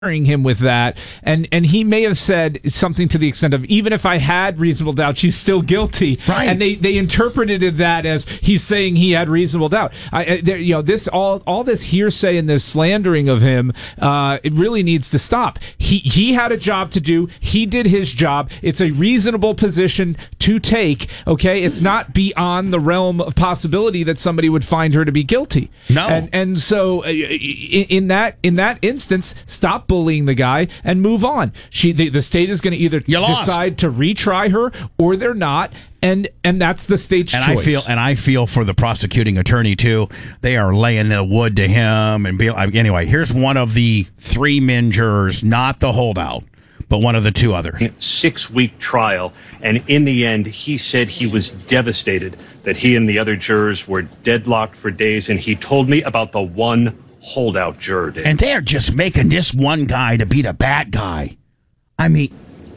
him with that, and he may have said something to the extent of, even if I had reasonable doubt, she's still guilty. Right. And they interpreted that as he's saying he had reasonable doubt. This all this hearsay and this slandering of him, it really needs to stop. He had a job to do. He did his job. It's a reasonable position to take. Okay, it's not beyond the realm of possibility that somebody would find her to be guilty. No. And so in that instance, stop bullying the guy and move on. The state is going to either decide to retry her or they're not, and that's the state's choice. I feel for the prosecuting attorney too. They are laying the wood to him. Anyway, here's one of the 3 men jurors, not the holdout, but one of the 2 others. 6-week trial, and in the end, he said he was devastated that he and the other jurors were deadlocked for days, and he told me about the one holdout juror, Dave. And they're just making this one guy to be the bad guy. I mean,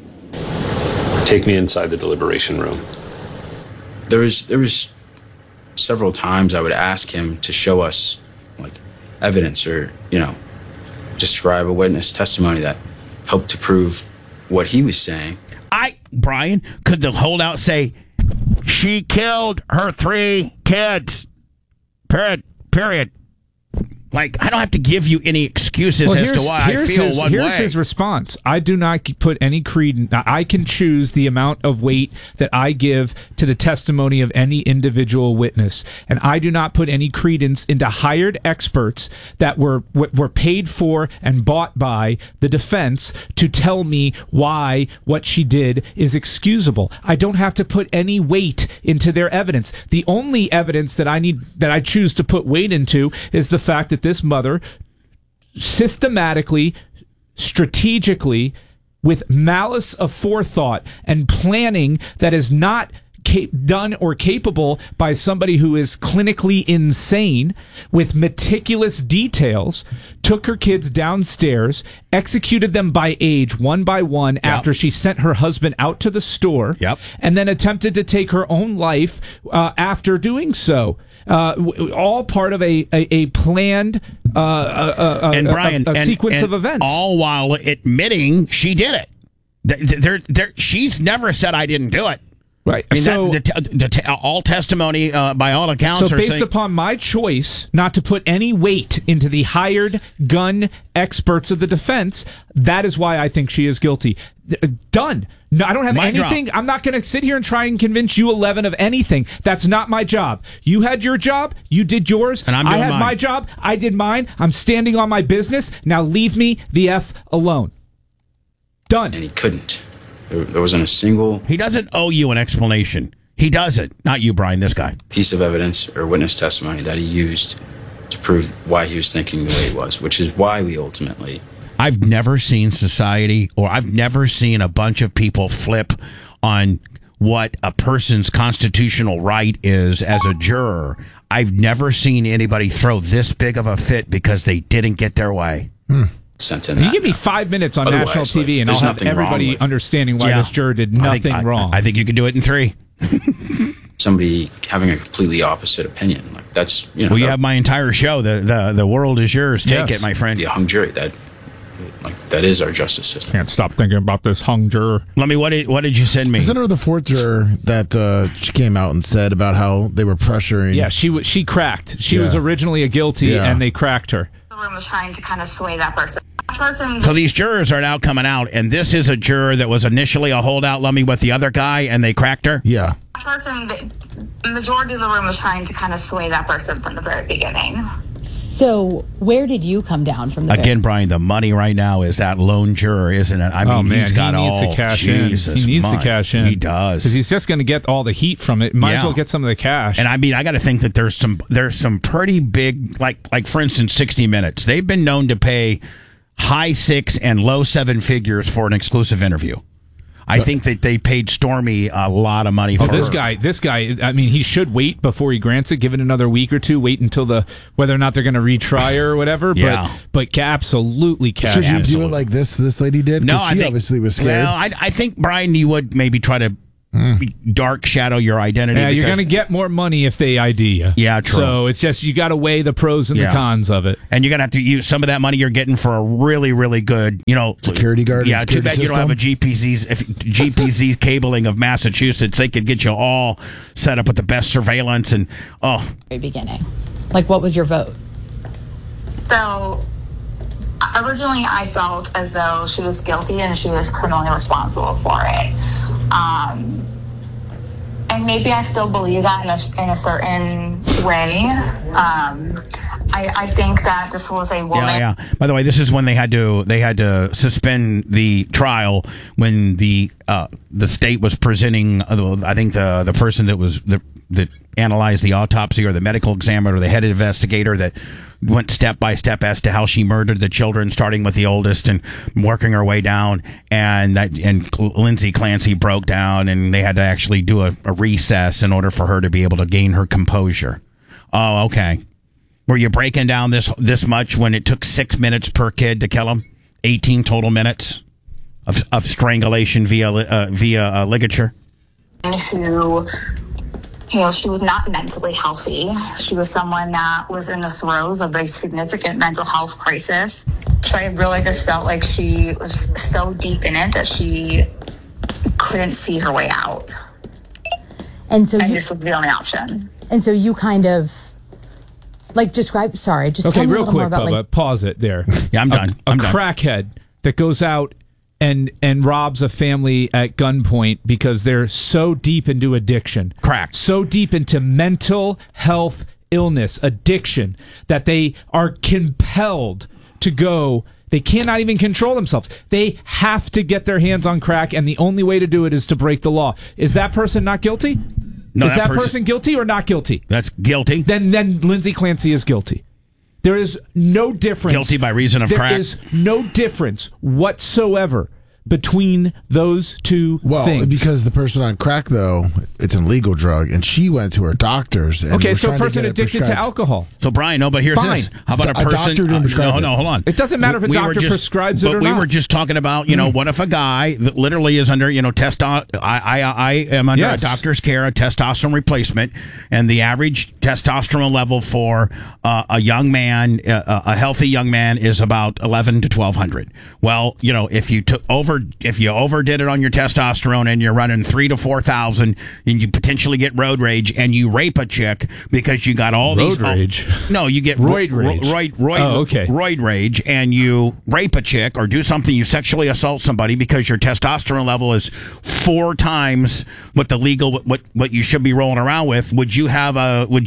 take me inside the deliberation room. There was several times I would ask him to show us like evidence or, describe a witness testimony that helped to prove what he was saying. Brian, could the holdout say, she killed her 3 kids? Period. Like, I don't have to give you any excuses as to why I feel one way. Here's his response. I do not put any credence. I can choose the amount of weight that I give to the testimony of any individual witness. And I do not put any credence into hired experts that were paid for and bought by the defense to tell me why what she did is excusable. I don't have to put any weight into their evidence. The only evidence that I choose to put weight into is the fact that this mother systematically, strategically, with malice of forethought and planning that is not done or capable by somebody who is clinically insane, with meticulous details, took her kids downstairs, executed them by age, one by one, after she sent her husband out to the store, and then attempted to take her own life after doing so. All part of a planned sequence of events. All while admitting she did it. She's never said, I didn't do it. Right. I mean, all testimony, by all accounts, so based upon my choice not to put any weight into the hired gun experts of the defense, that is why I think she is guilty. Done. No, I don't have anything. I'm not going to sit here and try and convince you 11 of anything. That's not my job. You had your job. You did yours. And I had my job. I did mine. I'm standing on my business. Now leave me the F alone. Done. And he couldn't. There wasn't a single... He doesn't owe you an explanation. He doesn't. Not you, Brian, this guy. ...piece of evidence or witness testimony that he used to prove why he was thinking the way he was, which is why we ultimately... I've never seen society, or I've never seen a bunch of people flip on what a person's constitutional right is as a juror. I've never seen anybody throw this big of a fit because they didn't get their way. Sent in you give me 5 minutes on national TV and I'll have everybody understanding why this juror did nothing wrong. I think you can do it in 3. Somebody having a completely opposite opinion, like that's you have my entire show. The world is yours. Take it, my friend. The hung jury that is our justice system. Can't stop thinking about this hung juror. Let me. What did you send me? Isn't there the 4th juror that she came out and said about how they were pressuring? Yeah, she cracked. She was originally a guilty, and they cracked her. The room was trying to kind of sway that person. So these jurors are now coming out, and this is a juror that was initially a holdout, Lummy, with the other guy, and they cracked her? Yeah. The majority of the room was trying to kind of sway that person from the very beginning. So where did you come down from? Again, Brian, the money right now is that lone juror, isn't it? I mean, he's got he needs to cash in. He needs to cash in. He does. Because he's just going to get all the heat from it. Might as well get some of the cash. And I mean, I got to think that there's some pretty big, like for instance, 60 Minutes. They've been known to pay high 6 and low 7 figures for an exclusive interview. I think that they paid Stormy a lot of money for this guy. I mean, he should wait before he grants it. Give it another week or two. Wait until whether or not they're going to retry her or whatever. But absolutely cash. Should you do it like this lady did? No, she obviously was scared. Well, I think, Brian, you would maybe try to dark shadow your identity. Yeah, you're going to get more money if they ID you. Yeah, true. So it's just you got to weigh the pros and the cons of it. And you're going to have to use some of that money you're getting for a really, really good, security guard. Yeah, too bad you don't have a GPZ cabling of Massachusetts. They could get you all set up with the best surveillance and Very beginning. Like, what was your vote? So originally I felt as though she was guilty and she was criminally responsible for it. And maybe I still believe that in a certain way. I think that this was a woman. Yeah. By the way, this is when they had to suspend the trial when the state was presenting. I think the person that analyzed the autopsy or the medical examiner or the head investigator that went step by step as to how she murdered the children, starting with the oldest and working her way down. And Lindsay Clancy broke down, and they had to actually do a recess in order for her to be able to gain her composure. Oh, okay. Were you breaking down this much when it took 6 minutes per kid to kill him? 18 total minutes of strangulation via ligature? Who, she was not mentally healthy. She was someone that was in the throes of a significant mental health crisis. So I really just felt like she was so deep in it that she couldn't see her way out. And so this was the only option. And so you kind of describe. Sorry, just tell me a real little quick, more about Bubba, pause it there. Yeah, I'm done. A crackhead that goes out and robs a family at gunpoint because they're so deep into addiction. Crack. So deep into mental health illness, addiction, that they are compelled to go. They cannot even control themselves. They have to get their hands on crack, and the only way to do it is to break the law. Is that person not guilty? No, is that person guilty or not guilty? That's guilty. Then Lindsay Clancy is guilty. There is no difference. Guilty by reason of crack. There is no difference whatsoever between those two things. Because the person on crack, though, it's an illegal drug, and she went to her doctors. And so a person addicted to alcohol. So, Brian, but here's this. How about a person? Doctor didn't prescribe no, hold on. It doesn't matter if a doctor prescribes it or not. We were just talking about, what if a guy that literally is under, I am under a doctor's care, a testosterone replacement, and the average testosterone level for a young man, a healthy young man, is about 11 to 1200. Well, if you overdid it on your testosterone and you're running 3,000 to 4,000, and you potentially get road rage, and you rape a chick because you got all these road rage. No, you get roid rage. Roid rage, and you rape a chick or do something. You sexually assault somebody because your testosterone level is 4 times what the legal what you should be rolling around with. Would you have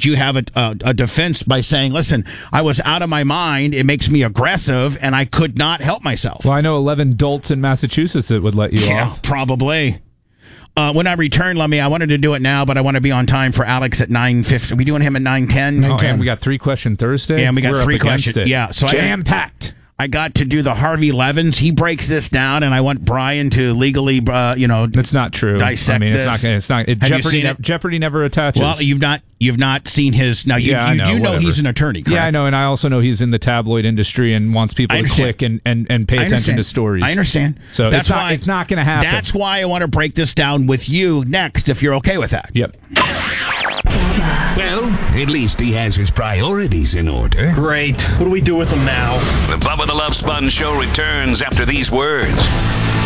a defense by saying, "Listen, I was out of my mind. It makes me aggressive, and I could not help myself." Well, I know 11 adults in Massachusetts that would let you off. Probably. When I return, I wanted to do it now, but I want to be on time for Alex at 9:50. Are we doing him at 9:10? Oh, and we got 3-question Thursday. And we got 3 questions. Yeah, so jam-packed. I got to do the Harvey Levins. He breaks this down, and I want Brian to legally, That's not true. Dissect this. It's not. Jeopardy never attaches. Well, you've not seen his. Now you do know he's an attorney, correct? Yeah, I know, and I also know he's in the tabloid industry and wants people to click and pay attention to stories. I understand. So it's not going to happen. That's why I want to break this down with you next, if you're okay with that. Yep. Well, at least he has his priorities in order. Great. What do we do with him now? The Bubba the Love Sponge Show returns after these words.